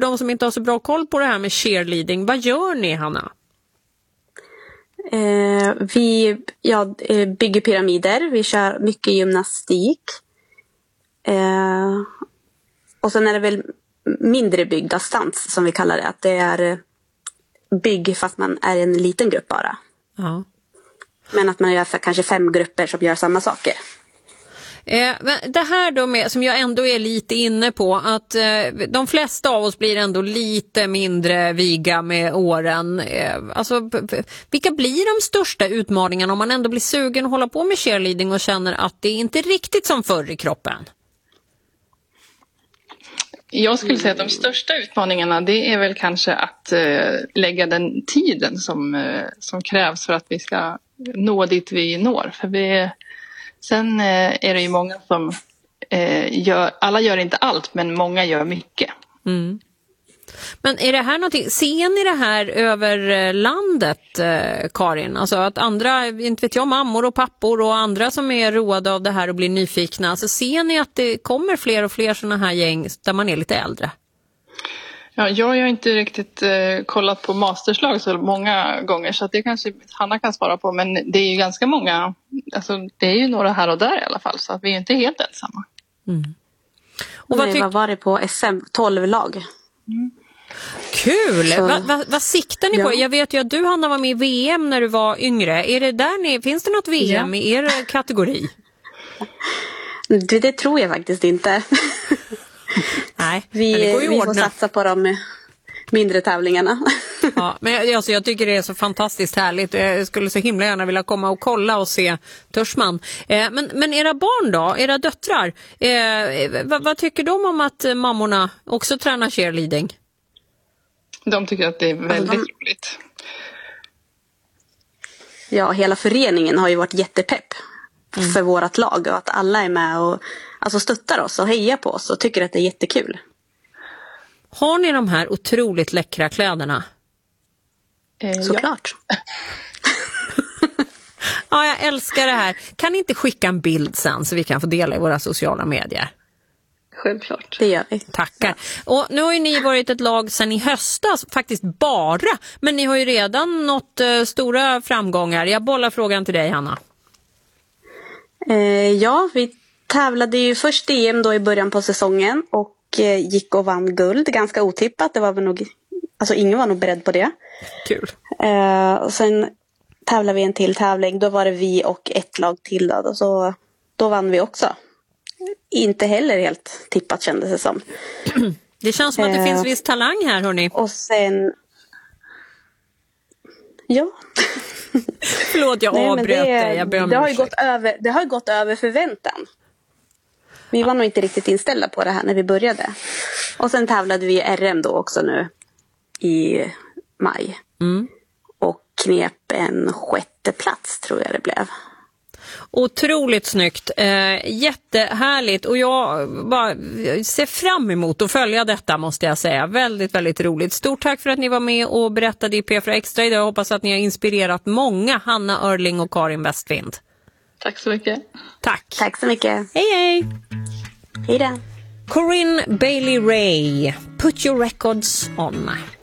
de som inte har så bra koll på det här med cheerleading. Vad gör ni, Hanna? Vi bygger pyramider. Vi kör mycket gymnastik. Och sen är det väl mindre byggda stans som vi kallar det. Att det är bygg fast man är en liten grupp bara. Ja. Men att man gör för kanske 5 grupper som gör samma saker. Men det här då med, som jag ändå är lite inne på, att de flesta av oss blir ändå lite mindre viga med åren. Alltså, vilka blir de största utmaningarna om man ändå blir sugen att hålla på med cheerleading och känner att det är inte riktigt som förr i kroppen? Jag skulle säga att de största utmaningarna, det är väl kanske att lägga den tiden som krävs för att vi ska nå dit vi når. För sen är det ju många som alla gör inte allt, men många gör mycket. Mm. Men är det här någonting, ser ni det här över landet, Karin? Alltså att andra, inte vet jag, mammor och pappor och andra som är roade av det här och blir nyfikna. Alltså ser ni att det kommer fler och fler sådana här gäng där man är lite äldre? Ja, jag har inte riktigt kollat på masterslag så många gånger, så att det kanske Hanna kan svara på. Men det är ju ganska många, alltså det är ju några här och där i alla fall, så att vi är inte helt ensamma. Mm. Och vad var det på SM? 12 lag. Mm. Kul! Vad siktar ni på? Jag vet ju att du, Hanna, var med i VM när du var yngre. Är det där finns det något VM i er kategori? Det tror jag faktiskt inte. Nej, vi får satsa på de mindre tävlingarna. Ja, men alltså, jag tycker det är så fantastiskt härligt. Jag skulle så himla gärna vilja komma och kolla och se Törsman. Men era barn då? Era döttrar? Vad tycker de om att mammorna också tränar cheerleading? De tycker att det är väldigt roligt. Ja, hela föreningen har ju varit jättepepp för vårat lag. Och att alla är med och alltså stöttar oss och hejar på oss och tycker att det är jättekul. Har ni de här otroligt läckra kläderna? Såklart. Ja, jag älskar det här. Kan ni inte skicka en bild sen så vi kan få dela i våra sociala medier? Självklart. Det gör vi. Tackar. Och nu har ju ni varit ett lag sedan i höstas, faktiskt bara. Men ni har ju redan nått stora framgångar. Jag bollar frågan till dig, Hanna. Ja, vi tävlade ju först i EM då i början på säsongen och gick och vann guld. Ganska otippat. Det var väl nog, alltså ingen var nog beredd på det. Kul. Och sen tävlade vi en till tävling. Då var det vi och ett lag till då. Så då vann vi också. Inte heller helt tippat kändes det som. Det känns som att det finns viss talang här, hörni. Och sen... Ja. Förlåt, jag avbröt dig. Det har gått över förväntan. Vi var nog inte riktigt inställda på det här när vi började. Och sen tävlade vi i RM då också nu i maj. Mm. Och knep en 6:e plats tror jag det blev. Otroligt snyggt, jättehärligt, och jag bara ser fram emot att följa detta, måste jag säga. Väldigt, väldigt roligt. Stort tack för att ni var med och berättade i P4 Extra idag. Jag hoppas att ni har inspirerat många, Hanna Örling och Karin Westvind. Tack så mycket. Tack så mycket. Hej hej. Hej då. Corinne Bailey Rae, Put Your Records On.